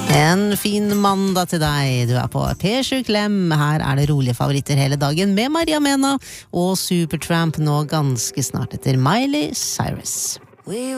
En fin mandag til deg, du på P7 Klem. Her det rolige favoritter hele dagen med Maria Mena og Supertramp nå ganske snart etter Miley Cyrus.